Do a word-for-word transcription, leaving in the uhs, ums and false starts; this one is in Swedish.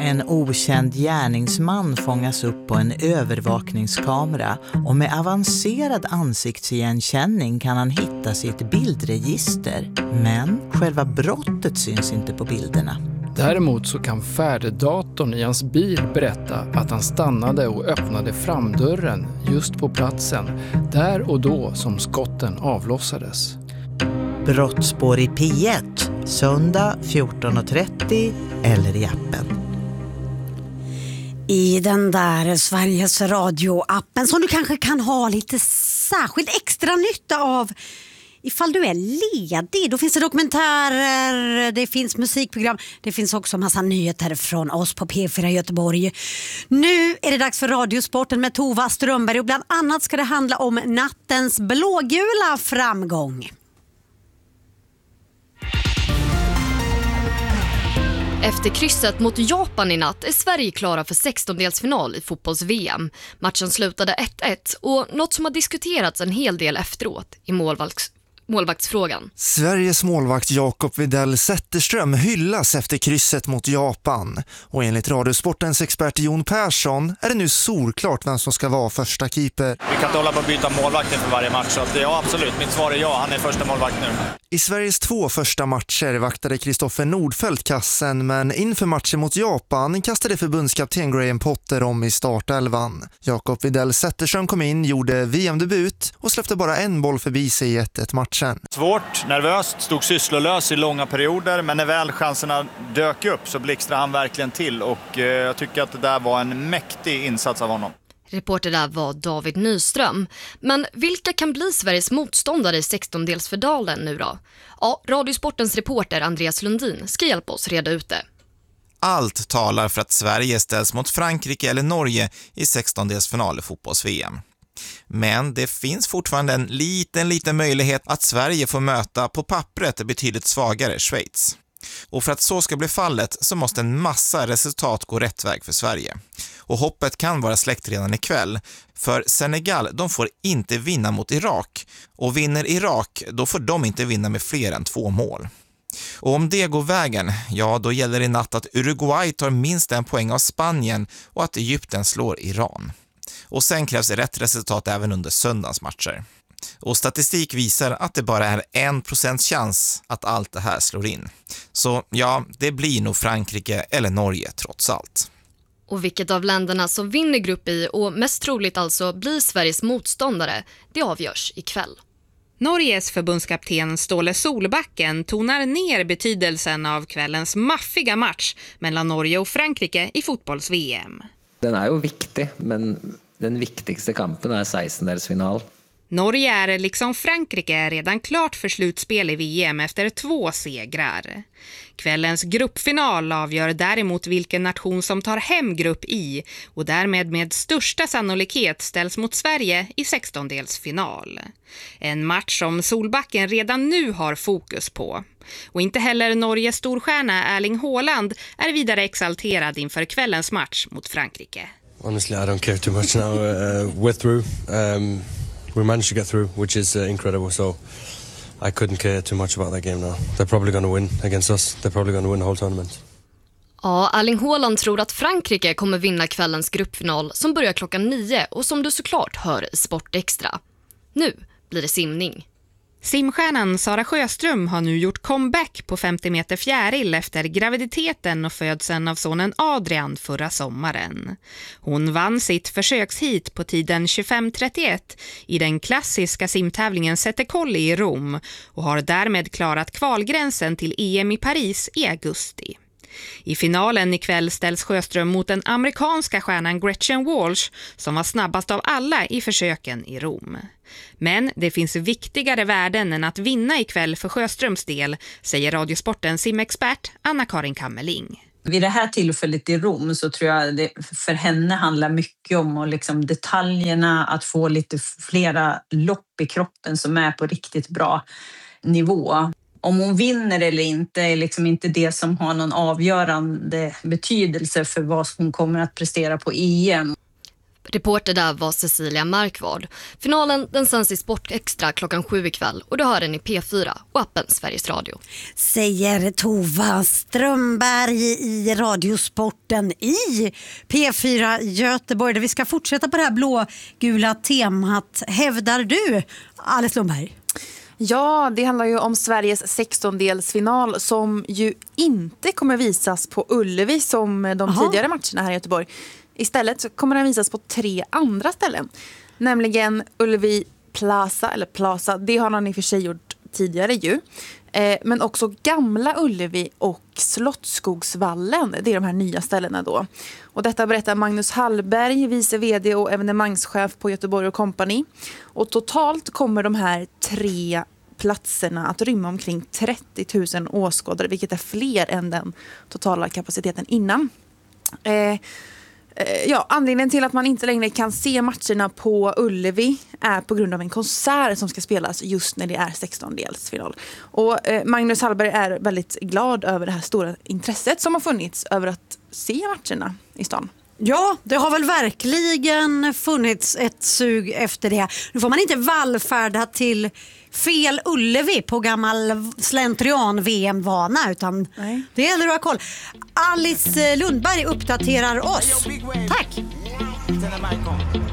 En okänd gärningsman fångas upp på en övervakningskamera och med avancerad ansiktsigenkänning kan han hitta sitt bildregister. Men själva brottet syns inte på bilderna. Däremot så kan färddatorn i hans bil berätta att han stannade och öppnade framdörren just på platsen, där och då som skotten avlossades. Brottsspår i P ett, söndag fjorton trettio eller i appen. I den där Sveriges Radio-appen som du kanske kan ha lite särskilt extra nytta av ifall du är ledig. Då finns det dokumentärer, det finns musikprogram, det finns också en massa nyheter från oss på P fyra Göteborg. Nu är det dags för Radiosporten med Tova Strömberg och bland annat ska det handla om nattens blågula framgång. Efter krysset mot Japan i natt är Sverige klara för sextondelsfinal i fotbolls-V M. Matchen slutade ett ett och något som har diskuterats en hel del efteråt i målvakts målvaktsfrågan. Sveriges målvakt Jakob Widell Zetterström hyllas efter krysset mot Japan. Och enligt Radiosportens expert Jon Persson är det nu solklart vem som ska vara första keeper. Vi kan inte hålla på att byta målvakt inför varje match, så att ja, absolut. Mitt svar är ja, han är första målvakt nu. I Sveriges två första matcher vaktade Kristoffer Nordfeldt kassen, men inför matchen mot Japan kastade förbundskapten Graham Potter om i startelvan. Jakob Widell Zetterström kom in, gjorde V M-debut och släppte bara en boll förbi sig i ett ett matchen. Svårt, nervöst, stod sysslolös i långa perioder, men när väl chanserna dök upp så blixtrade han verkligen till och eh, jag tycker att det där var en mäktig insats av honom. Reporter där var David Nyström. Men vilka kan bli Sveriges motståndare i sextondelsfinalen nu då? Ja, Radiosportens reporter Andreas Lundin ska hjälpa oss reda ut det. Allt talar för att Sverige ställs mot Frankrike eller Norge i sextondelsfinal i fotbolls-V M. Men det finns fortfarande en liten, liten möjlighet att Sverige får möta på pappret betydligt svagare Schweiz. Och för att så ska bli fallet så måste en massa resultat gå rätt väg för Sverige. Och hoppet kan vara släckt redan ikväll. För Senegal, de får inte vinna mot Irak. Och vinner Irak, då får de inte vinna med fler än två mål. Och om det går vägen, ja då gäller det i natt att Uruguay tar minst en poäng av Spanien och att Egypten slår Iran. Och sen krävs rätt resultat även under söndagens matcher. Och statistik visar att det bara är en procents chans att allt det här slår in. Så ja, det blir nog Frankrike eller Norge trots allt. Och vilket av länderna som vinner grupp I och mest troligt alltså blir Sveriges motståndare, det avgörs ikväll. Norges förbundskapten Ståle Solbacken tonar ner betydelsen av kvällens maffiga match mellan Norge och Frankrike i fotbolls-V M. Den är ju viktig, men den viktigaste kampen är sextondelsfinal. Norge är liksom Frankrike redan klart för slutspel i V M efter två segrar. Kvällens gruppfinal avgör däremot vilken nation som tar hem grupp I och därmed med största sannolikhet ställs mot Sverige i sextondelsfinal. En match som Solbacken redan nu har fokus på. Och inte heller Norges storstjärna Erling Haaland är vidare exalterad inför kvällens match mot Frankrike. Honestly, I don't care too much now. Uh, we're through. Um... We managed to get through, which is uh, incredible. So I couldn't care too much about that game now. They're probably going to win against us. They're probably going to win the whole tournament. Ja, Erling Haaland tror att Frankrike kommer vinna kvällens gruppfinal som börjar klockan nio och som du såklart hör i Sport Extra. Nu blir det simning. Simstjärnan Sara Sjöström har nu gjort comeback på femtio meter fjäril efter graviditeten och födseln av sonen Adrian förra sommaren. Hon vann sitt försökshit på tiden tjugofem trettioett i den klassiska simtävlingen Zetterkolli i Rom och har därmed klarat kvalgränsen till E M i Paris i augusti. I finalen ikväll ställs Sjöström mot den amerikanska stjärnan Gretchen Walsh som var snabbast av alla i försöken i Rom. Men det finns viktigare värden än att vinna ikväll för Sjöströms del, säger Radiosportens simexpert Anna-Karin Kammerling. Vid det här tillfället i Rom så tror jag det för henne handlar mycket om och liksom detaljerna, att få lite flera lopp i kroppen som är på riktigt bra nivå. Om hon vinner eller inte är liksom inte det som har någon avgörande betydelse för vad hon kommer att prestera på E M. Reporter där var Cecilia Markvard. Finalen den sänds i Sport Extra klockan sju ikväll och du hör den i P fyra och appen Sveriges Radio. Säger Tova Strömberg i Radiosporten i P fyra Göteborg, där vi ska fortsätta på det här blå-gula temat. Hävdar du, Alice Lundberg? Ja, det handlar ju om Sveriges sextondelsfinal som ju inte kommer visas på Ullevi som de Aha. tidigare matcherna här i Göteborg. Istället så kommer den visas på tre andra ställen. Nämligen Ullevi Plaza, eller Plaza, det har han i och för sig gjort tidigare ju. Eh, men också Gamla Ullevi och Slottsskogsvallen, det är de här nya ställena då. Och detta berättar Magnus Hallberg, vice vd och evenemangschef på Göteborg och Company. Och totalt kommer de här tre platserna att rymma omkring trettio tusen åskådare, vilket är fler än den totala kapaciteten innan. Eh, Ja, anledningen till att man inte längre kan se matcherna på Ullevi är på grund av en konsert som ska spelas just när det är sextondelsfinal. Och eh, Magnus Hallberg är väldigt glad över det här stora intresset som har funnits över att se matcherna i stan. Ja, det har väl verkligen funnits ett sug efter det. Nu får man inte vallfärda till fel Ullevi på gammal slentrian-V M-vana, utan Nej. det gäller att ha koll. Alice Lundberg uppdaterar oss. Tack!